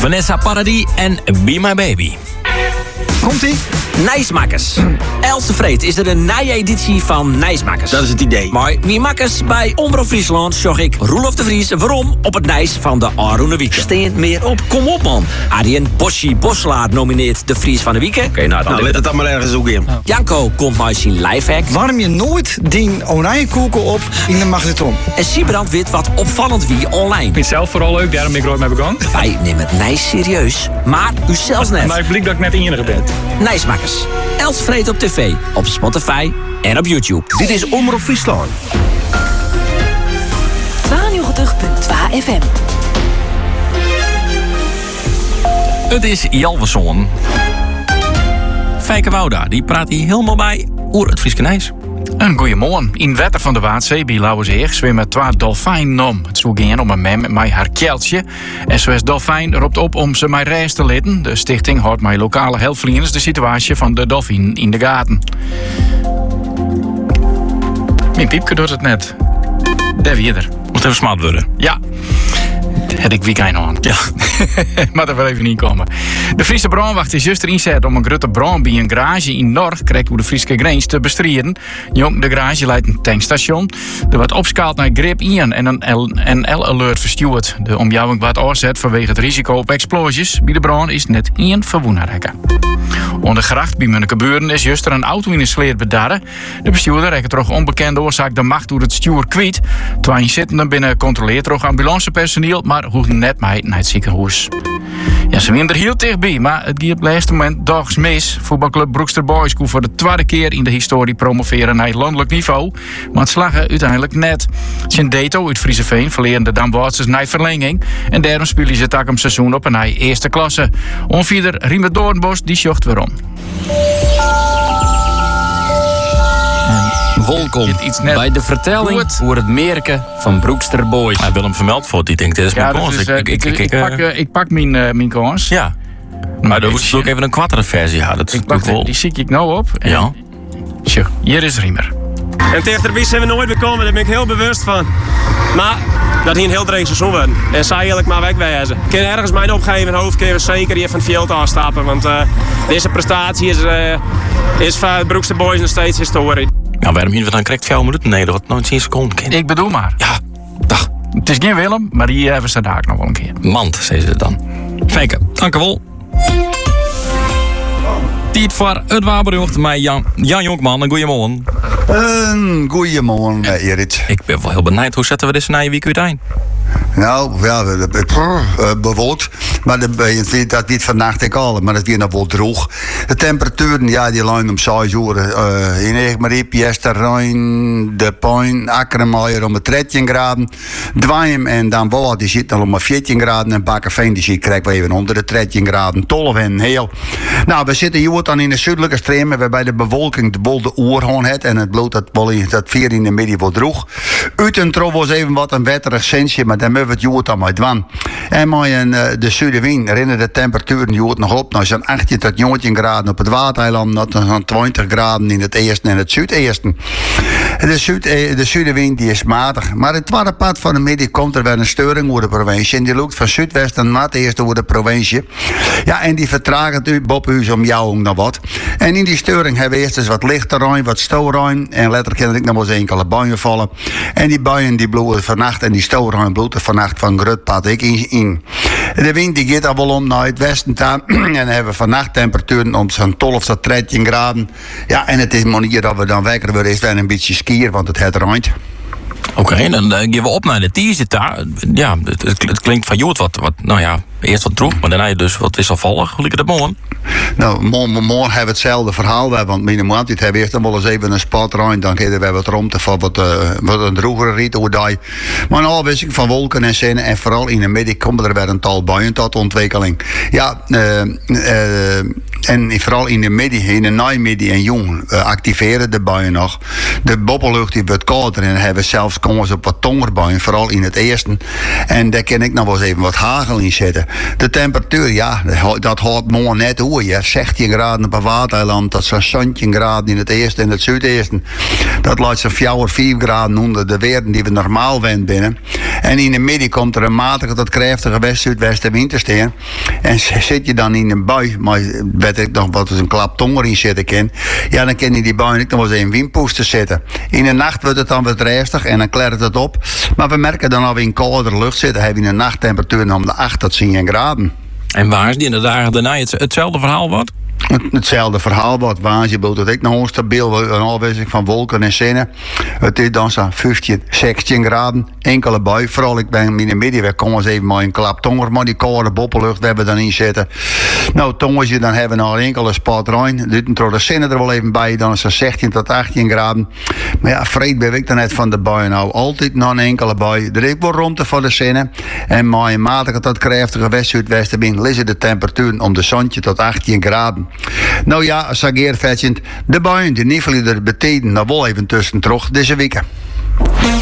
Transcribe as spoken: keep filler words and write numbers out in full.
Vanessa Paradis en Be My Baby. Komt-ie? Nijsmakers. Elste vreed is er een nij-editie van Nijsmakers. Dat is het idee. Maar wie makkers bij Omroep Friesland zag ik Roelof de Vries waarom op het Nijs van de Aroene Wieken. Steent meer op. Kom op man. Arjen Boschi Boslaar nomineert de Vries van de Wieken. Oké, nou dan. Nou, let het dan maar ergens ook in. Janko komt maar zijn lifehack. Warm je nooit die oranje koeken op in de magnetron. En Siebrand weet wat opvallend wie online. Ik vind het zelf vooral leuk, daarom ben ik er ooit mee begonnen. Wij nemen het Nijs serieus, maar u zelfs net. Maar ik blik dat ik net de enige ben. Nijsmakers. Els Vreed op tv, op Spotify en op YouTube. Dit is Omroep Friesland. tweeënnegentig komma twee F M. Het is Jalverson. Fijke Wouda, die praat hier helemaal bij oer het Frieske Nijs. Een goeiemorgen. In Wetter van de Waadzee bij Lauwerzeeg zwemmen twee dolfijnen om. Het zou gaan om een mem met haar kjeltje. S O S Dolfijn roept op om ze mij reis te leiden. De stichting houdt met lokale helfvliegers de situatie van de dolfijn in de gaten. Mijn piepje doet het net. Daar weer er. Moet even smaad worden. Ja. Het ik wie geen aan. Ja. Maar dat wil even niet komen. De Friese brandwacht is juist inzet om een grote brand bij een garage in Norg, krijgt hoe de Friese grens te bestrijden. Jong, de garage leidt een tankstation. Er wordt opschaald naar grip in en een N L-alert verstuurd. De omjouwing wordt afzet vanwege het risico op explosies. Bij de brand is net één verwoenerrekken. Onder gracht bij Munnekeburen is juist er een auto in een sleer bedarren. De bestuurder heeft toch onbekende oorzaak de macht door het stuur kwijt. Twee zittenden binnen controleert toch ambulancepersoneel, maar hoeft net mee naar het ziekenhuis. Ja, ze zijn er heel dichtbij, maar het gaat op het laatste moment dags mis. Voetbalclub Broekster Boys kon voor de tweede keer in de historie promoveren naar het landelijk niveau. Maar het slagen uiteindelijk net. Sint Deto uit Frieseveen verleren de Damboorters naar verlenging. En daarom spelen ze het takom seizoen op een naar eerste klasse. Onvieder Riemer Doornbos die zocht weer om. Welkom bij de vertelling Goed. over het merken van Broekster Boys. Hij wil hem vermeld voor, die denkt, dit is mijn Ja, kans. dus, Ik- uh, ik- ik- ik, ik- ik, pak, uh, ik pak mijn, uh, mijn kans. Ja, maar dan moet je ook even een kwartere versie hebben. Dat Ik doe ik pak de, wel. die zie ik nou op. En- Ja. Tjo, hier is Riemer. En dichterbij zijn we nooit bekomen, daar ben ik heel bewust van. Maar dat hier een heel dreig seizoen wordt. En zij eigenlijk maar wegwezen. Ik kan ergens mijn opgeven hoofd kunnen we zeker hier van het veld afstappen. Want uh, deze prestatie is, uh, is van de Broekster Boys nog steeds historie. Nou, waarom hier we dan correct vier minuten? Nee, dat wordt nooit tien seconden. kind. Ik bedoel maar. Ja, dag. Het is geen Willem, maar hier hebben ze daar nog wel een keer. Mand, zei ze dan. Fijke, dank u wel. Tijd voor het wapenrucht met Jan, Jan Jonkman. Een goeiemorgen. Een goeiemorgen, uh, Erit. Ik ben wel heel benieuwd. Hoe zetten we deze na je week uiteen? Nou, ja, we- we- prr, uh, bewolkt. Maar de, uh, dat niet vannacht ik al, maar het weer nog wel droog. De temperaturen, ja, die liggen om zes uur. Uh, in Egmariep, Jesterrein, De Pijn, Akkermaier om het dertien graden. Dwaim en dan Boa, die zit nog om veertien graden. En Bakkerveen, die zit krijgt wel even onder de dertien graden. Tolf en heel. Nou, we zitten hier dan in de zuidelijke stremen, waarbij de bewolking de bol de oerhoorn heeft. En het bloed dat, dat vier in de midden wordt droeg. Uit een trouw was even wat een wetterig centje, maar dan hebben we het jood aan mij dwan. En met een, uh, de zuidenwind rennen de temperaturen jood nog op. Nou, zo'n achttien tot negentien graden op het Waardeiland, nog zo'n twintig graden in het eerste en het zuideerste. De, zuid, uh, de zuidenwind die is matig. Maar het tweede pad van de middag komt er weer een steuring over de provincie. En die loopt van zuidwesten naar het eerste over de provincie. Ja, en die vertraagt het uit Bophuis om jou nog wat. En in die steuring hebben we eerst eens wat lichterruim, wat stoorruim. En later kan ik nog wel eens enkele buien vallen. En die buien die bloeien vannacht en die stoorruim bloedt er vannacht van Grutpad ik in, in. De wind die gaat dan wel om naar het westen toe. En dan hebben we vannacht temperaturen om zo'n twaalf tot dertien graden. Ja, en het is manier dat we dan wekker worden is wel een beetje skier, want het het ruimt. Oké, okay, dan uh, gaan we op naar de teaser daar. Ja, het, het, het klinkt van Jood wat, wat, nou ja, eerst wat droeg, maar daarna dus wat wisselvallig. Hoe liep het morgen? Nou, morgen, morgen hebben we hetzelfde verhaal. We hebben, want mijn man die hebben eerst dan wel eens even een spot ruim. Dan kregen we wat rond van wat, uh, wat een drogere riet hoe die. Maar nou wist ik van wolken en zinnen. En vooral in de middag komt er weer een tal buien tot ontwikkeling. Ja, uh, uh, En vooral in de middag, in de namiddag en jong, uh, activeren de buien nog. De bobbellucht die wordt kouder en dan hebben we zelfs kans op wat tongerbuien, vooral in het eerste. En daar kan ik nog wel eens even wat hagel in zetten. De temperatuur, ja, dat houdt mooi net hoe. Ja. zestien graden op een watereiland, dat is zo'n zestien graden in het eerste en het zuideerste. Dat laat zo'n vier of vijf graden onder de waarden die we normaal wend binnen. En in de middag komt er een matige tot krachtige west-zuidwesten wintersteen. En zit je dan in een bui, maar weet ik nog wat er een klap tonger in zitten kan, ja, dan kan je die bui niet nog wel eens in windpoesten zetten. In de nacht wordt het dan wat rustig en dan klert het op. Maar we merken dan al we in kouder lucht zitten, hebben we een nachttemperatuur om de acht tot tien graden. En waar is die in de dagen daarna het, hetzelfde verhaal wat? Het, hetzelfde verhaal wat waar je bedoelt dat ik nog onstabiel een afwijzing van wolken en zinnen. Het is dan zo'n vijftien, zestien graden, enkele bui. Vooral ik ben in de middenweg, kom eens even maar een klap tonger, maar die koude boppellucht we hebben dan in zitten. Nou, tongetje, dan hebben we nog een enkele spot ruim. Dit de zinnen er wel even bij, dan is het zestien tot achttien graden. Maar ja, vreed ben ik dan net van de bui. Nou, altijd nog een enkele bui. Er is wel rondte voor de zinnen. En maar een matige tot krachtige west-zuidwesten binnen liggen de temperaturen om de zonnetje tot achttien graden. Nou ja, sageer vetjend. De buien, die nievelen er beteden nog wel even tussen terug deze weken.